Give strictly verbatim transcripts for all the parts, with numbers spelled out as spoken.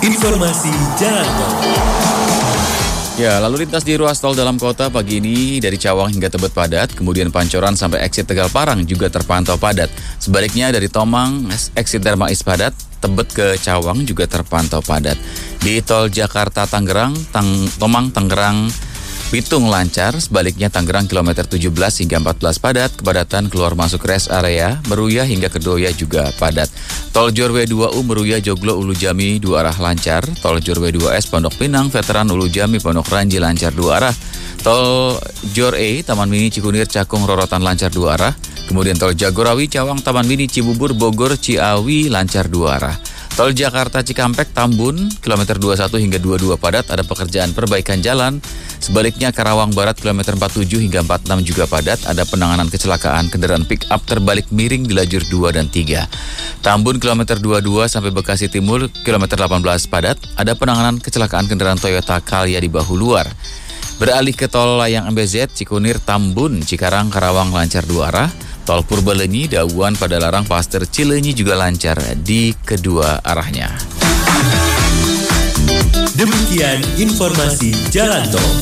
Informasi jalan tol. Ya, lalu lintas di ruas tol dalam kota pagi ini dari Cawang hingga Tebet padat, kemudian Pancoran sampai exit Tegal Parang juga terpantau padat. Sebaliknya dari Tomang, exit Darmais padat, Tebet ke Cawang juga terpantau padat. Di tol Jakarta Tangerang, Tang, Tomang Tangerang Bitung lancar, sebaliknya Tangerang kilometer tujuh belas hingga empat belas padat, kepadatan keluar masuk rest area, Meruya hingga Kedoya juga padat. Tol Jor W dua U Meruya Joglo Ulu Jami dua arah lancar, Tol Jor W dua S Pondok Pinang Veteran Ulu Jami Pondok Ranji lancar dua arah, Tol Jor E Taman Mini Cikunir Cakung Rorotan lancar dua arah, kemudian Tol Jagorawi Cawang Taman Mini Cibubur Bogor Ciawi lancar dua arah. Tol Jakarta Cikampek Tambun kilometer dua puluh satu hingga dua puluh dua padat, ada pekerjaan perbaikan jalan. Sebaliknya Karawang Barat kilometer empat puluh tujuh hingga empat puluh enam juga padat, ada penanganan kecelakaan kendaraan pick up terbalik miring di lajur dua dan tiga. Tambun kilometer dua puluh dua sampai Bekasi Timur kilometer delapan belas padat, ada penanganan kecelakaan kendaraan Toyota Calya di bahu luar. Beralih ke tol layang M B Z Cikunir Tambun Cikarang Karawang lancar dua arah. Tol Purbalenyi, Dauan, Padalarang, Paster, Cileunyi juga lancar di kedua arahnya. Demikian informasi jalan tol.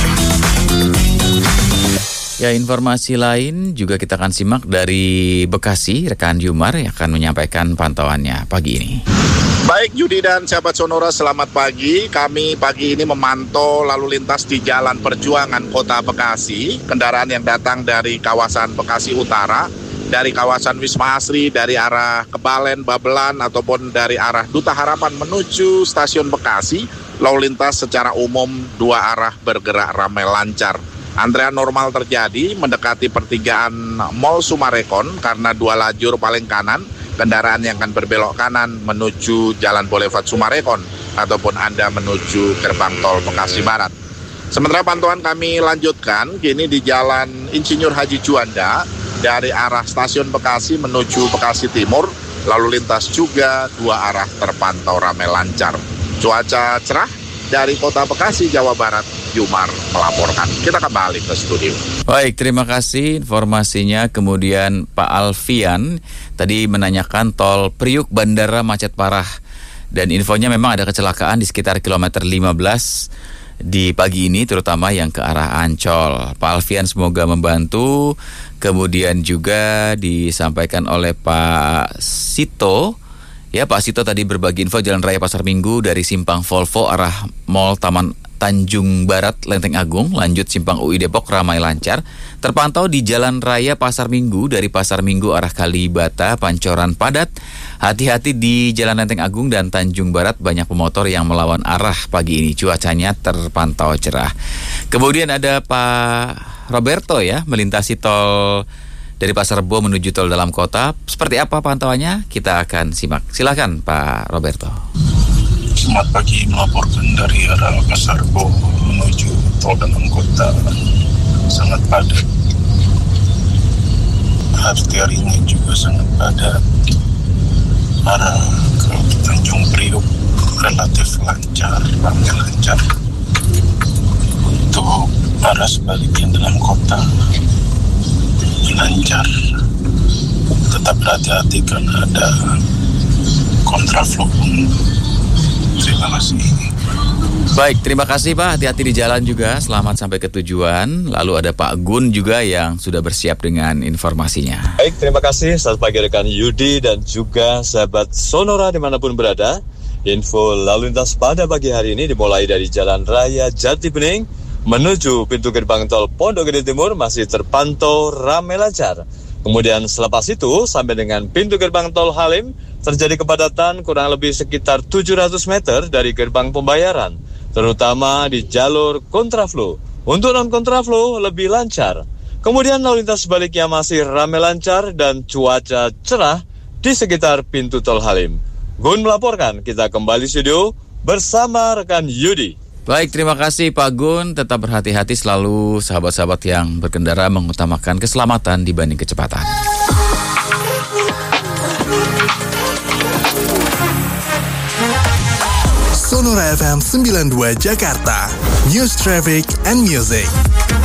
Ya, informasi lain juga kita akan simak dari Bekasi, rekan Yumar yang akan menyampaikan pantauannya pagi ini. Baik Yudi dan sahabat Sonora, selamat pagi. Kami pagi ini memantau lalu lintas di Jalan Perjuangan Kota Bekasi. Kendaraan yang datang dari kawasan Bekasi Utara, dari kawasan Wisma Asri, dari arah Kebalen, Babelan, ataupun dari arah Duta Harapan menuju Stasiun Bekasi, lalu lintas secara umum dua arah bergerak ramai lancar. Antrean normal terjadi mendekati pertigaan Mall Sumarekon karena dua lajur paling kanan. Kendaraan yang akan berbelok kanan menuju Jalan Boulevard Sumarekon ataupun Anda menuju gerbang tol Bekasi Barat. Sementara pantauan kami lanjutkan kini di Jalan Insinyur Haji Juanda dari arah Stasiun Bekasi menuju Bekasi Timur, lalu lintas juga dua arah terpantau ramai lancar. Cuaca cerah dari Kota Bekasi, Jawa Barat. Yumar melaporkan. Kita kembali ke studio. Baik, terima kasih informasinya. Kemudian Pak Alfian tadi menanyakan tol Priuk Bandara macet parah. Dan infonya memang ada kecelakaan di sekitar kilometer lima belas di pagi ini, terutama yang ke arah Ancol. Pak Alfian semoga membantu. Kemudian juga disampaikan oleh Pak Sito. Ya, Pak Sito tadi berbagi info Jalan Raya Pasar Minggu dari Simpang Volvo arah Mall Taman Tanjung Barat Lenteng Agung, lanjut Simpang U I Depok ramai lancar. Terpantau di Jalan Raya Pasar Minggu dari Pasar Minggu arah Kalibata Pancoran padat. Hati-hati di Jalan Lenteng Agung dan Tanjung Barat, banyak pemotor yang melawan arah pagi ini. Cuacanya terpantau cerah. Kemudian ada Pak Roberto ya, melintasi tol dari Pasar Rebo menuju tol dalam kota. Seperti apa pantauannya? Kita akan simak. Silakan Pak Roberto. Selamat pagi, melaporkan dari arah Pasar Rebo menuju tol dalam kota sangat padat. Arterinya juga sangat padat. Arah ke Tanjung Priuk relatif lancar, ramai lancar. Untuk arah sebaliknya dalam kota lancar. Tetap berhati-hati karena ada kontraflow. Terima kasih. Baik, terima kasih Pak. Hati-hati di jalan juga. Selamat sampai ke tujuan. Lalu ada Pak Gun juga yang sudah bersiap dengan informasinya. Baik, terima kasih. Selamat pagi rekan Yudi dan juga sahabat Sonora dimanapun berada. Info lalu lintas pada pagi hari ini dimulai dari Jalan Raya Jati Bening menuju pintu gerbang tol Pondok Gede Timur masih terpantau ramai lancar. Kemudian selepas itu sampai dengan pintu gerbang tol Halim terjadi kepadatan kurang lebih sekitar tujuh ratus meter dari gerbang pembayaran, terutama di jalur kontraflow. Untuk non-kontraflow lebih lancar. Kemudian lalu lintas sebaliknya masih ramai lancar dan cuaca cerah di sekitar pintu tol Halim. Gun melaporkan, kita kembali studio bersama rekan Yudi. Baik, terima kasih Pak Gun. Tetap berhati-hati selalu sahabat-sahabat yang berkendara, mengutamakan keselamatan dibanding kecepatan. Sonora F M sembilan puluh dua Jakarta, News Traffic and Music.